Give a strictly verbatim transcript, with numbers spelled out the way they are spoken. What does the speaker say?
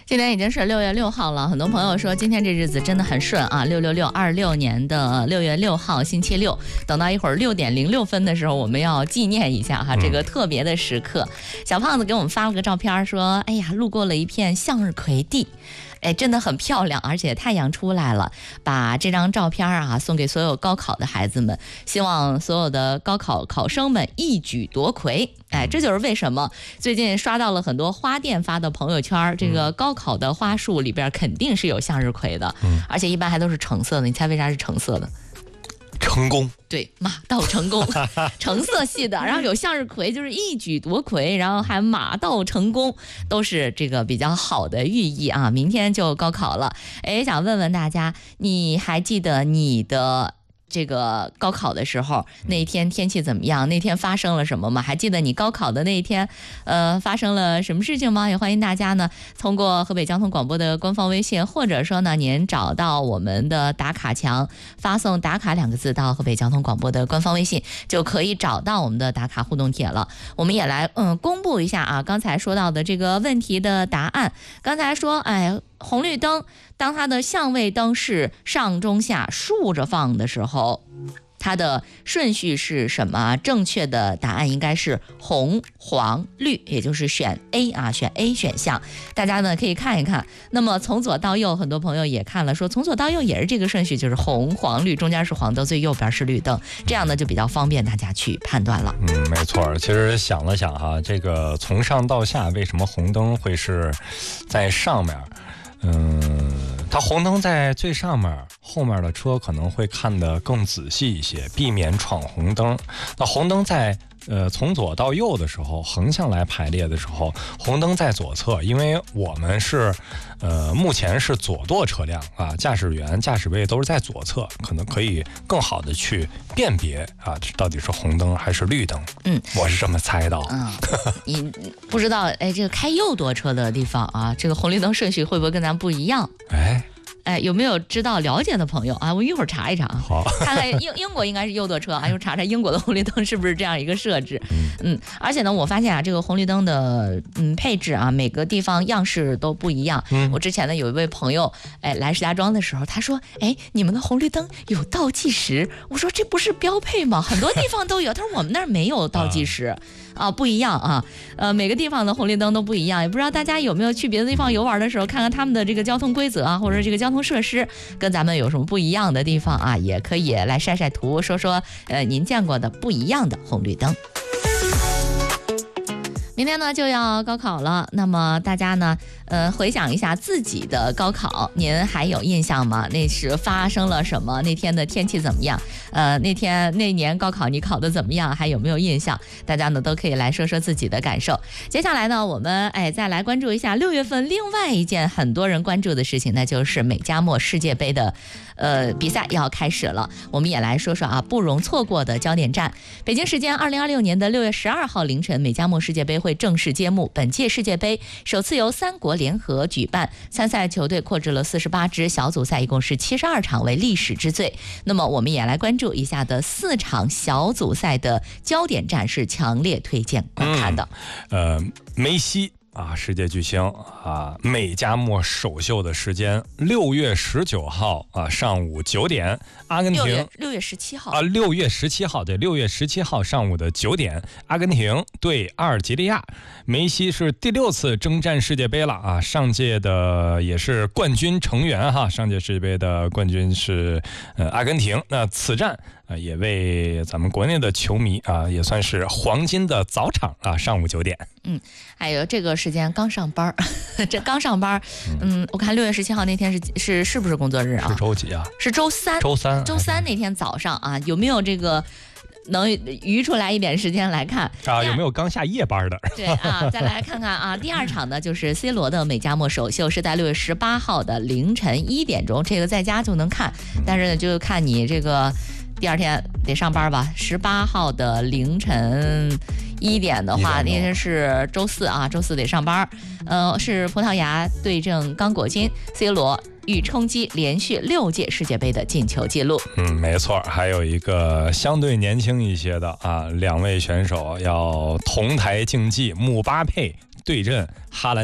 今天已经是六月六号了，很多朋友说今天这日子真的很顺啊！六六六二六年的六月六号星期六，等到一会儿六点零六分的时候，我们要纪念一下哈这个特别的时刻。小胖子给我们发了个照片，说：“哎呀，路过了一片向日葵地。”哎，真的很漂亮，而且太阳出来了，把这张照片啊送给所有高考的孩子们，希望所有的高考考生们一举夺魁。哎，这就是为什么最近刷到了很多花店发的朋友圈，这个高考的花束里边肯定是有向日葵的，而且一般还都是橙色的。你猜为啥是橙色的？ 成功， 对，马到成功，橙色系的，然后有向日葵，就是一举夺魁，然后还马到成功，都是这个比较好的寓意啊。明天就高考了，哎，想问问大家，你还记得你的这个高考的时候那一天天气怎么样？那天发生了什么吗？还记得你高考的那一天呃，发生了什么事情吗？也欢迎大家呢通过河北交通广播的官方微信，或者说呢您找到我们的打卡墙，发送打卡两个字到河北交通广播的官方微信，就可以找到我们的打卡互动帖了。我们也来嗯公布一下啊刚才说到的这个问题的答案。刚才说哎红绿灯当它的相位灯是上中下竖着放的时候，它的顺序是什么？正确的答案应该是红黄绿，也就是选 A 啊，选 A 选项。大家呢可以看一看。那么从左到右，很多朋友也看了，说从左到右也是这个顺序，就是红黄绿，中间是黄灯，最右边是绿灯，这样呢就比较方便大家去判断了。 嗯，没错。其实想了想哈，这个从上到下，为什么红灯会是在上面？嗯，它红灯在最上面，后面的车可能会看得更仔细一些，避免闯红灯。那红灯在呃从左到右的时候，横向来排列的时候，红灯在左侧，因为我们是呃目前是左舵车辆啊，驾驶员驾驶位都是在左侧，可能可以更好的去辨别啊，到底是红灯还是绿灯。嗯，我是这么猜到。 嗯，你不知道哎，这个开右舵车的地方啊，这个红绿灯顺序会不会跟咱不一样？ 哎。 哎，有没有知道了解的朋友啊？我一会儿查一查啊， 好， 看看英英国应该是右舵车啊，又查查英国的红绿灯是不是这样一个设置。嗯，而且呢，我发现啊，这个红绿灯的嗯配置啊，每个地方样式都不一样。嗯，我之前呢有一位朋友，哎，来石家庄的时候，他说，哎，你们的红绿灯有倒计时？我说这不是标配吗？很多地方都有。他说我们那儿没有倒计时。啊啊，不一样啊，呃，每个地方的红绿灯都不一样，也不知道大家有没有去别的地方游玩的时候，看看他们的这个交通规则啊，或者这个交通设施跟咱们有什么不一样的地方啊，也可以来晒晒图，说说呃您见过的不一样的红绿灯。明天呢就要高考了，那么大家呢，呃，回想一下自己的高考，您还有印象吗？那时发生了什么？那天的天气怎么样？呃，那天那年高考你考得怎么样？还有没有印象？大家呢都可以来说说自己的感受。接下来呢，我们哎再来关注一下六月份另外一件很多人关注的事情，那就是美加墨世界杯的呃比赛要开始了。我们也来说说啊不容错过的焦点战。北京时间二零二六年的六月十二号凌晨，美加墨世界杯会正式揭幕。本届世界杯首次由三国联合举办，参赛球队扩至了四十八支，小组赛一共是七十二场，为历史之最。那么我们也来关注一下的四场小组赛的焦点战，是强烈推荐观看的。 嗯、呃，梅西啊，世界巨星啊，美加墨首秀的时间六月十九号啊上午九点，阿根廷六月十七号啊，六月十七号对，六月十七号上午的九点，阿根廷对阿尔及利亚。梅西是第六次征战世界杯了啊，上届的也是冠军成员哈，上届世界杯的冠军是呃阿根廷。那此战啊也为咱们国内的球迷啊也算是黄金的早场啊，上午九点。 嗯，还有这个时间刚上班，这刚上班，嗯，我看六月十七号那天是是是不是工作日啊？ 是周几啊？ 是周三。 周三。 周三那天早上啊，有没有这个能余出来一点时间来看啊？有没有刚下夜班的？ 对啊，再来看看啊，第二场呢就是 C 罗的美加墨首秀，是在六月十八号的凌晨一点钟，这个在家就能看，但是呢就看你这个第二天得上班吧。十八号的凌晨一点的话，那天是周四啊，周四得上班。呃，是葡萄牙对阵刚果金 ，C 罗欲冲击连续六届世界杯的进球纪录。 嗯，没错，还有一个相对年轻一些的啊，两位选手要同台竞技，姆巴佩对阵哈兰。